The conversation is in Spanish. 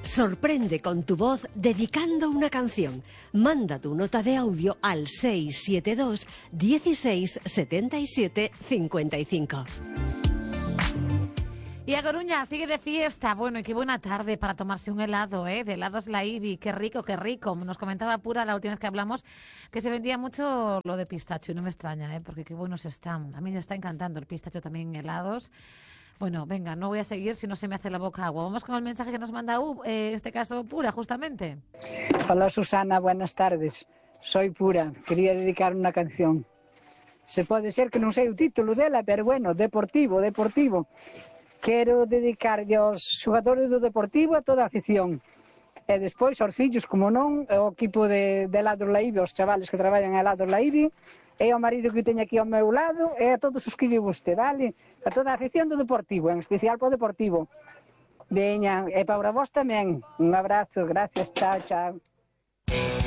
Sorprende con tu voz dedicando una canción. Manda tu nota de audio al 672 16 77 55. Y a Coruña sigue de fiesta. Bueno, y qué buena tarde para tomarse un helado, ¿eh? De helados La Ibi. Qué rico, qué rico. Nos comentaba Pura la última vez que hablamos que se vendía mucho lo de pistacho y no me extraña, ¿eh? Porque qué buenos están. A mí me está encantando el pistacho también en helados. Bueno, venga, no voy a seguir si no se me hace la boca agua. Vamos con el mensaje que nos manda en este caso Pura, justamente. Hola Susana, buenas tardes. Soy Pura, quería dedicar una canción. Se pode ser que non sei o título dela, pero bueno, Deportivo. Quero dedicarlle aos xogadores do Deportivo a toda a afición. E despois aos fillos, como non, ao equipo de helados La Ibi, aos chavales que traballan en helados La Ibi, e ao marido que teño aquí ao meu lado, e a todos os que lle guste, vale? A toda a afición do Deportivo, en especial para o Deportivo. Veña, e para vos tamén. Un abrazo, gracias, chao, chao.